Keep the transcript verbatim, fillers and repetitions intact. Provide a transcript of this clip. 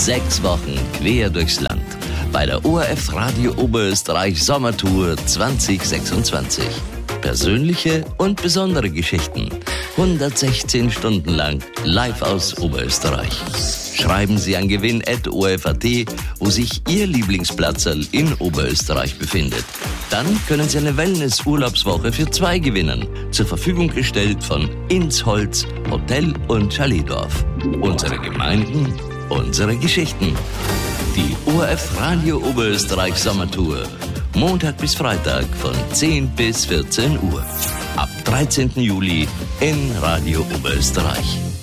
Sechs Wochen quer durchs Land bei der O R F Radio Oberösterreich Sommertour zwanzig sechsundzwanzig. Persönliche und besondere Geschichten. hundertsechzehn Stunden lang live aus Oberösterreich. Schreiben Sie an gewinn at o r f punkt a t, wo sich Ihr Lieblingsplatzerl in Oberösterreich befindet. Dann können Sie eine Wellness-Urlaubswoche für zwei gewinnen. Zur Verfügung gestellt von Innsholz, Hotel und Chaletdorf. Unsere Gemeinden, unsere Geschichten. Die O R F Radio Oberösterreich Sommertour. Montag bis Freitag von zehn bis vierzehn Uhr. Ab dreizehnten Juli in Radio Oberösterreich.